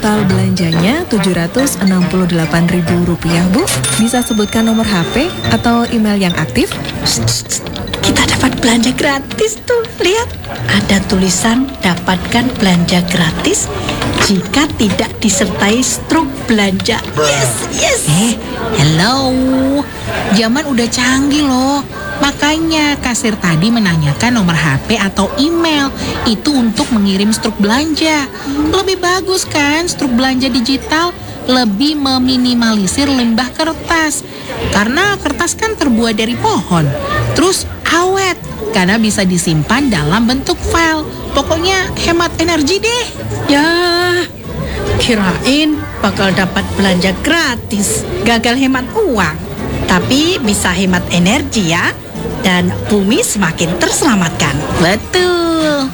Total belanjanya Rp768.000, Bu. Bisa sebutkan nomor HP atau email yang aktif? Kita dapat belanja gratis tuh. Lihat, ada tulisan dapatkan belanja gratis jika tidak disertai struk belanja. Yes. Hello. Zaman udah canggih loh. Makanya kasir tadi menanyakan nomor HP atau email. Itu untuk mengirim struk belanja. Lebih bagus kan struk belanja digital? Lebih meminimalisir limbah kertas. Karena kertas kan terbuat dari pohon. Terus awet karena bisa disimpan dalam bentuk file. Pokoknya hemat energi deh. Ya, kirain bakal dapat belanja gratis. Gagal hemat uang. Tapi bisa hemat energi ya. Dan bumi semakin terselamatkan. Betul.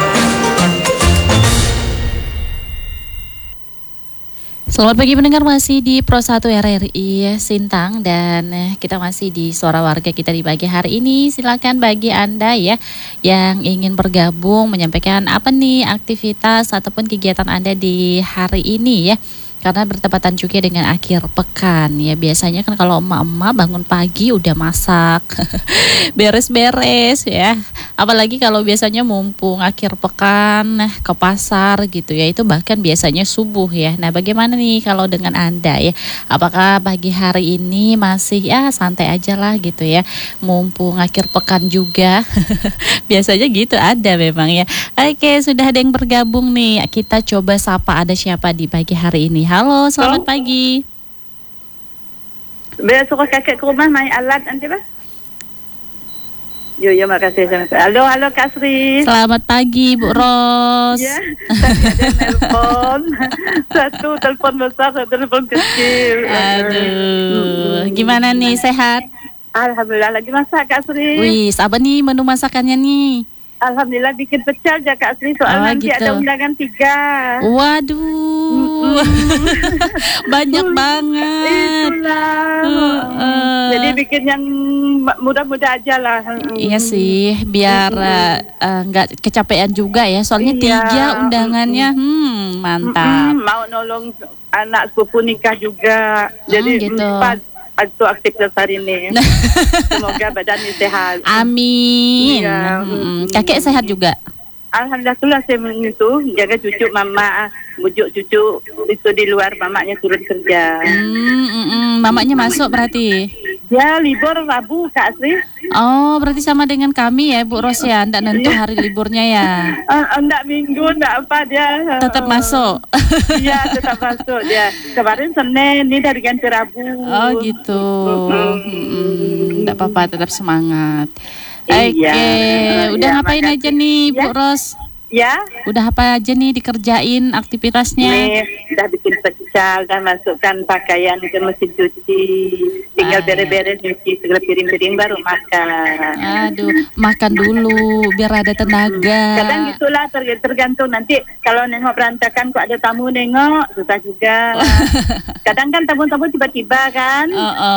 Selamat pagi pendengar, masih di Pro 1 RRI Sintang dan kita masih di Suara Warga kita di pagi hari ini. Silakan bagi Anda ya yang ingin bergabung menyampaikan apa nih aktivitas ataupun kegiatan Anda di hari ini ya. Karena bertepatan juga dengan akhir pekan ya. Biasanya kan kalau emak-emak bangun pagi udah masak, beres-beres ya. Apalagi kalau biasanya mumpung akhir pekan ke pasar gitu ya. Itu bahkan biasanya subuh ya. Nah bagaimana nih kalau dengan Anda ya? Apakah pagi hari ini masih ya santai aja lah gitu ya. Mumpung akhir pekan juga. Biasanya gitu ada memang ya. Oke, sudah ada yang bergabung nih. Kita coba sapa, ada siapa di pagi hari ini. Halo, selamat pagi. Besok kakek ke rumah main alat nanti bah. Yo, makasih. Halo Kak Sri. Selamat pagi Bu Ros. Ya, tadi ada telepon. Satu telepon besar, satu telepon kecil. Aduh, gimana nih, sehat? Alhamdulillah, lagi masak Kak Sri. Wih, apa nih menu masakannya nih? Alhamdulillah bikin pecel aja Kak Sri, soal nanti gitu. ada undangan 3. Waduh, banyak banget. Itulah. Jadi bikin yang mudah-mudah aja lah. Iya sih, biar nggak kecapean juga ya. Soalnya 3 undangannya, mantap. Mau nolong anak sepupu nikah juga. Jadi gitu. 4 atau aktivitas hari ini. Semoga badannya sehat. Amin. Iya. Kakek sehat juga? Alhamdulillah saya itu jaga cucu mama, bujuk cucu itu di luar, mamanya turun kerja. Mamanya masuk berarti? Ya libur Rabu Kak Sri. Oh, berarti sama dengan kami ya Bu Ros ya, ndak nentu hari liburnya ya? Enggak minggu, enggak apa dia. Tetap masuk? Iya tetap masuk dia. Kemarin Senin, ini dari ganti Rabu. Oh gitu. Enggak apa-apa, tetap semangat. Iya. Oke, udah ngapain aja nih Bu Ros? Ya. Udah apa aja nih dikerjain aktivitasnya? Nih, udah bikin pecel dan masukkan pakaian ke mesin cuci. Tinggal beres-beres nyuci segala piring-piring baru makan. Aduh, makan dulu biar ada tenaga. Kadang gitulah tergantung nanti kalau nengok berantakan kok ada tamu nengok susah juga. Kadang kan tamu-tamu tiba-tiba kan.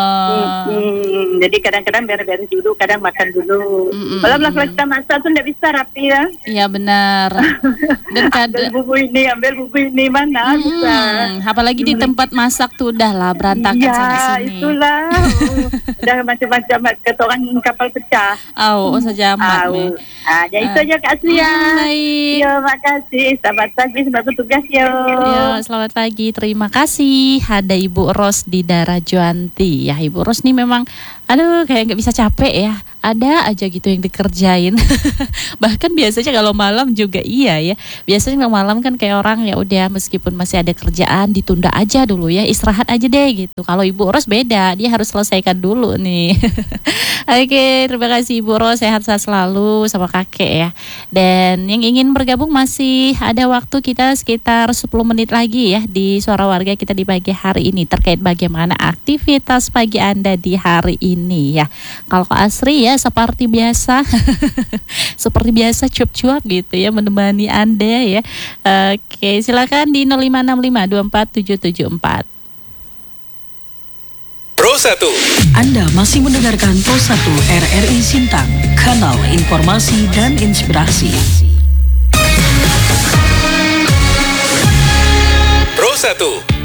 Jadi kadang-kadang beres-beres dulu, kadang makan dulu. Kalau kita masak tuh nggak bisa rapi ya. Iya benar. Dan ambil bumbu ini mana bisa. Apalagi di tempat masak tuh udah lah berantakan sana sini. Itulah. Udah macam-macam ketongan kapal pecah. Sejamat nih. Ya itu aja Kak Sri ya. Baik. Ya, makasih. Selamat pagi, selamat bertugas ya. Ya, selamat pagi. Terima kasih. Ada Ibu Ros di Darajuanti. Ya, Ibu Ros nih memang kayak nggak bisa capek ya. Ada aja gitu yang dikerjain. Bahkan biasanya kalau malam juga iya ya. Biasanya kalau malam kan kayak orang ya udah meskipun masih ada kerjaan ditunda aja dulu ya, istirahat aja deh gitu. Kalau Ibu Ros beda, dia harus selesaikan dulu nih. Oke, terima kasih Ibu Ros, sehat-sehat selalu sama kakek ya. Dan yang ingin bergabung masih ada waktu kita sekitar 10 menit lagi ya di Suara Warga kita di pagi hari ini terkait bagaimana aktivitas pagi Anda di hari ini ya. Kalau Asri ya seperti biasa seperti biasa cuap-cuap gitu ya menemani Anda ya. Oke, silakan di 0565247774. Pro 1. Anda masih mendengarkan Pro 1 RRI Sintang, kanal informasi dan inspirasi. Pro 1.